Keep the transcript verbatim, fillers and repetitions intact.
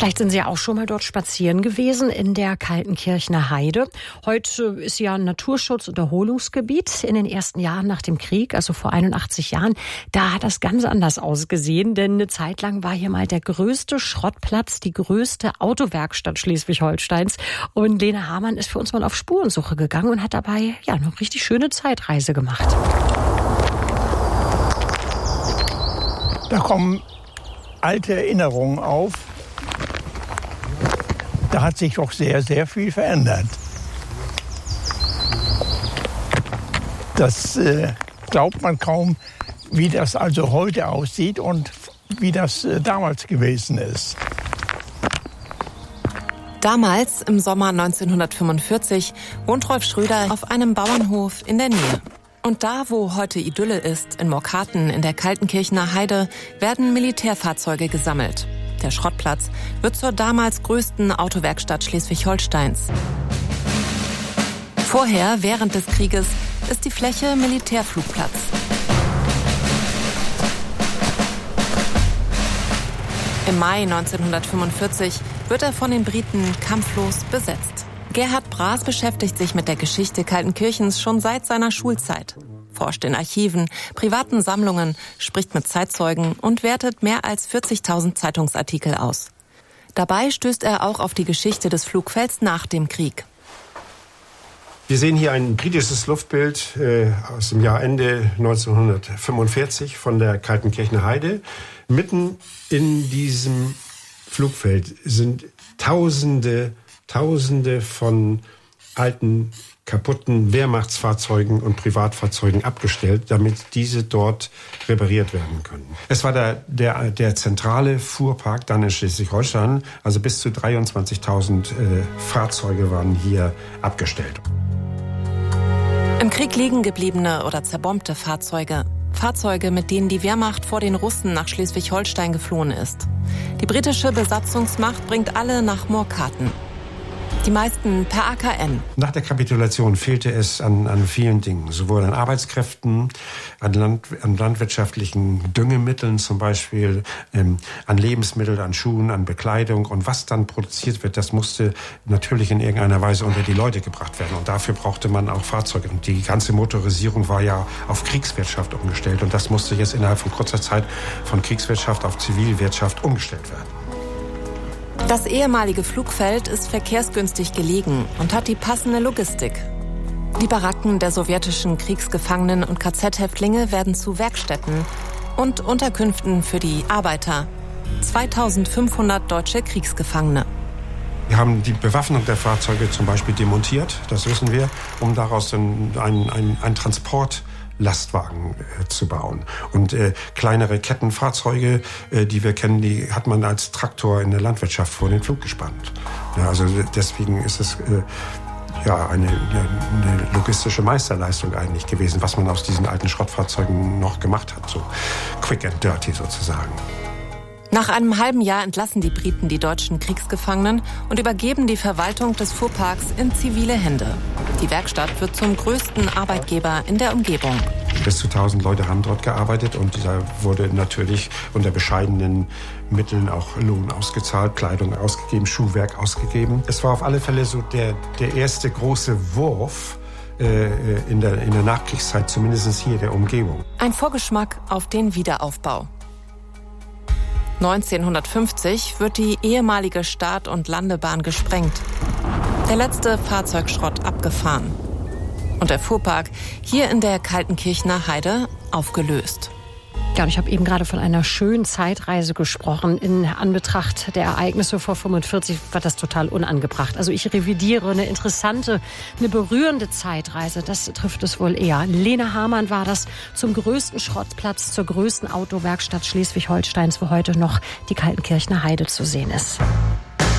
Vielleicht sind Sie ja auch schon mal dort spazieren gewesen in der Kaltenkirchener Heide. Heute ist ja ein Naturschutz- und Erholungsgebiet. In den ersten Jahren nach dem Krieg, also vor einundachtzig Jahren, da hat das ganz anders ausgesehen. Denn eine Zeit lang war hier mal der größte Schrottplatz, die größte Autowerkstatt Schleswig-Holsteins. Und Lene Hamann ist für uns mal auf Spurensuche gegangen und hat dabei ja eine richtig schöne Zeitreise gemacht. Da kommen alte Erinnerungen auf. Da hat sich doch sehr, sehr viel verändert. Das äh, glaubt man kaum, wie das also heute aussieht und wie das äh, damals gewesen ist. Damals, im Sommer neunzehnhundertfünfundvierzig, wohnt Rolf Schröder auf einem Bauernhof in der Nähe. Und da, wo heute Idylle ist, in Morkarten in der Kaltenkirchener Heide, werden Militärfahrzeuge gesammelt. Der Schrottplatz wird zur damals größten Autowerkstatt Schleswig-Holsteins. Vorher, während des Krieges, ist die Fläche Militärflugplatz. Im Mai neunzehnhundertfünfundvierzig wird er von den Briten kampflos besetzt. Gerhard Braas beschäftigt sich mit der Geschichte Kaltenkirchens schon seit seiner Schulzeit. Forscht in Archiven, privaten Sammlungen, spricht mit Zeitzeugen und wertet mehr als vierzigtausend Zeitungsartikel aus. Dabei stößt er auch auf die Geschichte des Flugfelds nach dem Krieg. Wir sehen hier ein britisches Luftbild äh, aus dem Jahr Ende neunzehnhundertfünfundvierzig von der Kaltenkirchener Heide. Mitten in diesem Flugfeld sind Tausende, Tausende von alten, kaputten Wehrmachtsfahrzeugen und Privatfahrzeugen abgestellt, damit diese dort repariert werden können. Es war der, der, der zentrale Fuhrpark dann in Schleswig-Holstein, also bis zu dreiundzwanzigtausend äh, Fahrzeuge waren hier abgestellt. Im Krieg liegen gebliebene oder zerbombte Fahrzeuge. Fahrzeuge, mit denen die Wehrmacht vor den Russen nach Schleswig-Holstein geflohen ist. Die britische Besatzungsmacht bringt alle nach Morkarten. Die meisten per A K N. Nach der Kapitulation fehlte es an, an vielen Dingen, sowohl an Arbeitskräften, an, Land, an landwirtschaftlichen Düngemitteln zum Beispiel, ähm, an Lebensmitteln, an Schuhen, an Bekleidung. Und was dann produziert wird, das musste natürlich in irgendeiner Weise unter die Leute gebracht werden. Und dafür brauchte man auch Fahrzeuge. Und die ganze Motorisierung war ja auf Kriegswirtschaft umgestellt. Und das musste jetzt innerhalb von kurzer Zeit von Kriegswirtschaft auf Zivilwirtschaft umgestellt werden. Das ehemalige Flugfeld ist verkehrsgünstig gelegen und hat die passende Logistik. Die Baracken der sowjetischen Kriegsgefangenen und K Z-Häftlinge werden zu Werkstätten und Unterkünften für die Arbeiter. zweitausendfünfhundert deutsche Kriegsgefangene. Wir haben die Bewaffnung der Fahrzeuge zum Beispiel demontiert, das wissen wir, um daraus ein, ein, ein, ein Transport Lastwagen äh, zu bauen. Und äh, kleinere Kettenfahrzeuge, äh, die wir kennen, die hat man als Traktor in der Landwirtschaft vor den Flug gespannt. Ja, also deswegen ist es äh, ja eine, eine logistische Meisterleistung eigentlich gewesen, was man aus diesen alten Schrottfahrzeugen noch gemacht hat. So quick and dirty sozusagen. Nach einem halben Jahr entlassen die Briten die deutschen Kriegsgefangenen und übergeben die Verwaltung des Fuhrparks in zivile Hände. Die Werkstatt wird zum größten Arbeitgeber in der Umgebung. Bis zu tausend Leute haben dort gearbeitet und da wurde natürlich unter bescheidenen Mitteln auch Lohn ausgezahlt, Kleidung ausgegeben, Schuhwerk ausgegeben. Es war auf alle Fälle so der, der erste große Wurf äh, in, der, in der Nachkriegszeit, zumindest hier der Umgebung. Ein Vorgeschmack auf den Wiederaufbau. neunzehnhundertfünfzig wird die ehemalige Start- und Landebahn gesprengt. Der letzte Fahrzeugschrott abgefahren. Und der Fuhrpark hier in der Kaltenkirchener Heide aufgelöst. Ja, und ich habe eben gerade von einer schönen Zeitreise gesprochen. In Anbetracht der Ereignisse vor fünfundvierzig war das total unangebracht. Also ich revidiere eine interessante, eine berührende Zeitreise. Das trifft es wohl eher. Lene Hamann war das zum größten Schrottplatz, zur größten Autowerkstatt Schleswig-Holsteins, wo heute noch die Kaltenkirchener Heide zu sehen ist.